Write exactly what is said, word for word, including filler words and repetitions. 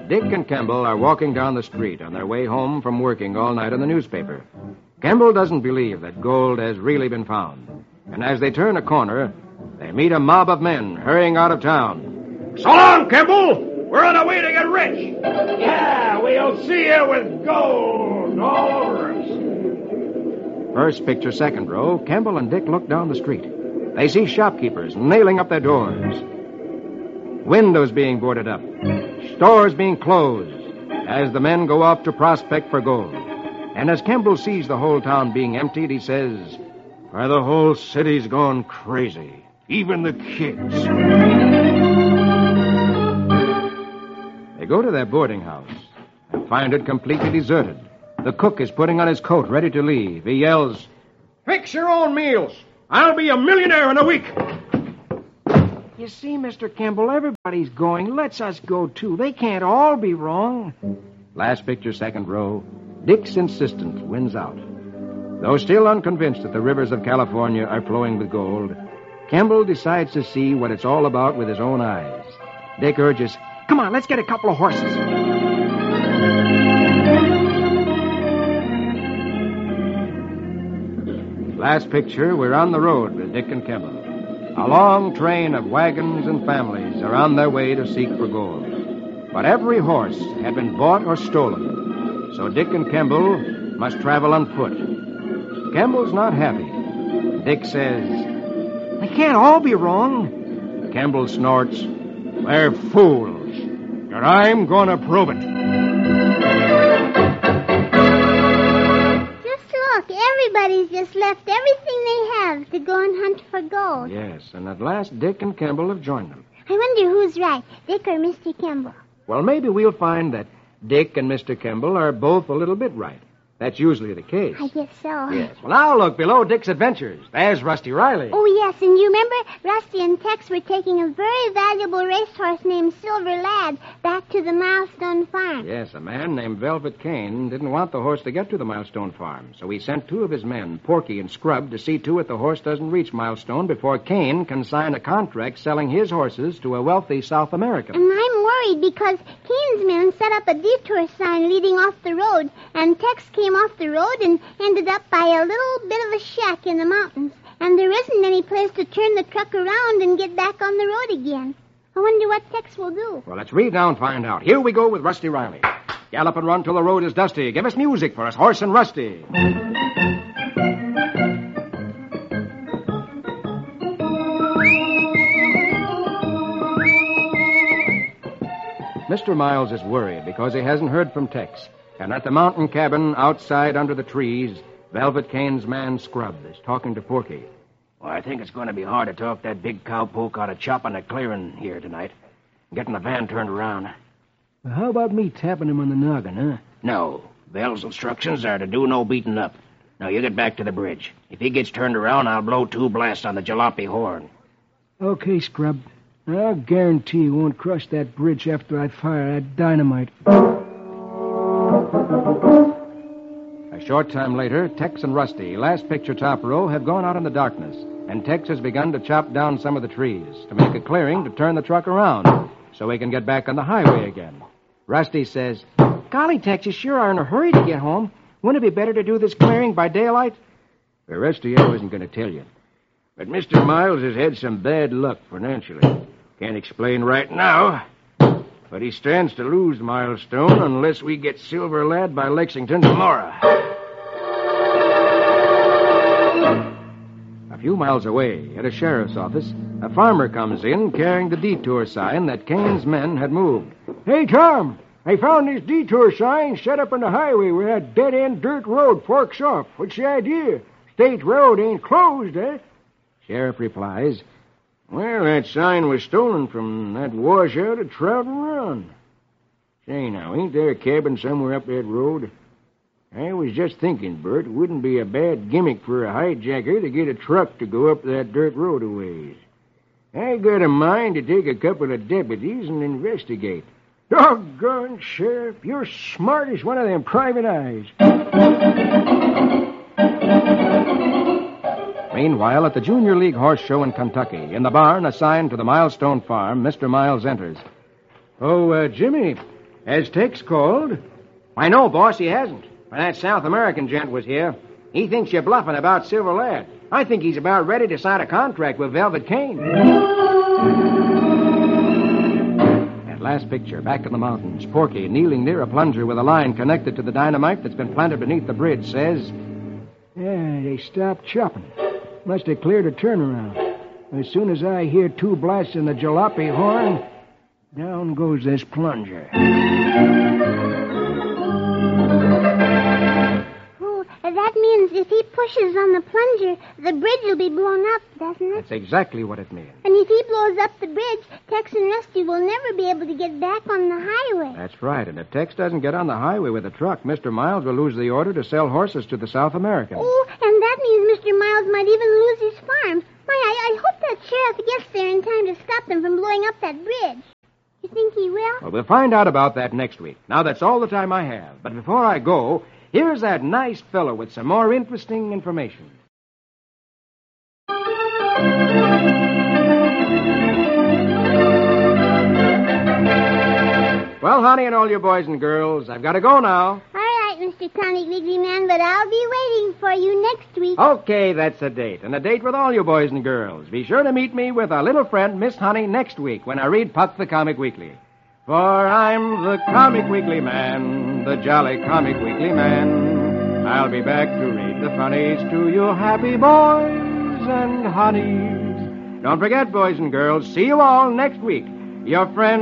Dick and Campbell are walking down the street on their way home from working all night on the newspaper. Campbell doesn't believe that gold has really been found. And as they turn a corner, they meet a mob of men hurrying out of town. So long, Campbell! We're on our way to get rich! Yeah, we'll see you with gold all over us. First picture, second row, Campbell and Dick look down the street. They see shopkeepers nailing up their doors. Windows being boarded up. Stores being closed as the men go off to prospect for gold. And as Campbell sees the whole town being emptied, he says, "Why, the whole city's gone crazy. Even the kids." They go to their boarding house and find it completely deserted. The cook is putting on his coat, ready to leave. He yells, "Fix your own meals. I'll be a millionaire in a week." "You see, Mister Campbell, everybody's going. Let's us go, too. They can't all be wrong." Last picture, second row. Dick's insistence wins out. Though still unconvinced that the rivers of California are flowing with gold, Campbell decides to see what it's all about with his own eyes. Dick urges, "Come on, let's get a couple of horses." Last picture, we're on the road with Dick and Campbell. A long train of wagons and families are on their way to seek for gold. But every horse had been bought or stolen, so Dick and Campbell must travel on foot. Campbell's not happy. Dick says, "They can't all be wrong." Campbell snorts, "They're fools, and I'm going to prove it." Look, everybody's just left everything they have to go and hunt for gold. Yes, and at last Dick and Campbell have joined them. I wonder who's right, Dick or Mister Campbell. Well, maybe we'll find that Dick and Mister Campbell are both a little bit right. That's usually the case. I guess so. Yes. Well, now look below Dick's adventures. There's Rusty Riley. Oh, yes, and you remember Rusty and Tex were taking a very valuable racehorse named Silver Lad back to the Milestone Farm. Yes, a man named Velvet Kane didn't want the horse to get to the Milestone Farm, so he sent two of his men, Porky and Scrub, to see to it the horse doesn't reach Milestone before Kane can sign a contract selling his horses to a wealthy South American. And I'm worried because Kane's men set up a detour sign leading off the road, and Tex came off the road and ended up by a little bit of a shack in the mountains. And there isn't any place to turn the truck around and get back on the road again. I wonder what Tex will do. Well, let's read now and find out. Here we go with Rusty Riley. Gallop and run till the road is dusty. Give us music for us, Horse and Rusty. Mister Miles is worried because he hasn't heard from Tex. And at the mountain cabin outside under the trees, Velvet Kane's man Scrub is talking to Porky. Well, I think it's going to be hard to talk that big cowpoke out of chopping a clearing here tonight. Getting the van turned around. Well, how about me tapping him on the noggin, huh? No. Vel's instructions are to do no beating up. Now, you get back to the bridge. If he gets turned around, I'll blow two blasts on the jalopy horn. Okay, Scrub. I'll guarantee you won't crush that bridge after I fire that dynamite. A short time later, Tex and Rusty, last picture top row, have gone out in the darkness, and Tex has begun to chop down some of the trees to make a clearing to turn the truck around so he can get back on the highway again. Rusty says, "Golly, Tex, you sure are in a hurry to get home. Wouldn't it be better to do this clearing by daylight?" The Rusty I wasn't going to tell you. But Mister Miles has had some bad luck financially. Can't explain right now. But he stands to lose Milestone unless we get Silver Lad by Lexington tomorrow. A few miles away, at a sheriff's office, a farmer comes in carrying the detour sign that Kane's men had moved. Hey, Tom, I found this detour sign set up on the highway where that dead-end dirt road forks off. What's the idea? State road ain't closed, eh? Sheriff replies, Well, that sign was stolen from that washout at Trouton Run. Say, now, ain't there a cabin somewhere up that road? I was just thinking, Bert, it wouldn't be a bad gimmick for a hijacker to get a truck to go up that dirt road a ways. I got a mind to take a couple of deputies and investigate. Doggone, Sheriff, you're smart as one of them private eyes. Meanwhile, at the Junior League Horse Show in Kentucky, in the barn assigned to the Milestone Farm, Mister Miles enters. Oh, uh, Jimmy, Has Tex called? Why, no, boss, he hasn't. When that South American gent was here, he thinks you're bluffing about Silver Lad. I think he's about ready to sign a contract with Velvet Kane. That last picture, back in the mountains, Porky, kneeling near a plunger with a line connected to the dynamite that's been planted beneath the bridge, says, Yeah, they stopped chopping. Must have cleared a turnaround. As soon as I hear two blasts in the jalopy horn, down goes this plunger. Oh, that means if he pushes on the plunger, the bridge will be blown up, doesn't it? That's exactly what it means. And if he blows up the bridge, Tex and Rusty will never be able to get back on the highway. That's right, and if Tex doesn't get on the highway with a truck, Mister Miles will lose the order to sell horses to the South Americans. Oh, and that means Mister Miles might even lose his farm. My, I, I hope that sheriff gets there in time to stop them from blowing up that bridge. You think he will? Well, we'll find out about that next week. Now, that's all the time I have. But before I go, here's that nice fellow with some more interesting information. Well, honey, and all you boys and girls, I've got to go now. All right, Mister Comic Wiggly Man, but I'll be waiting for you next week. Okay, that's a date. And a date with all you boys and girls. Be sure to meet me with our little friend, Miss Honey, next week when I read Puck the Comic Weekly. For I'm the Comic Weekly Man, the jolly Comic Weekly Man. I'll be back to read the funnies to you happy boys and honeys. Don't forget, boys and girls, see you all next week. Your friend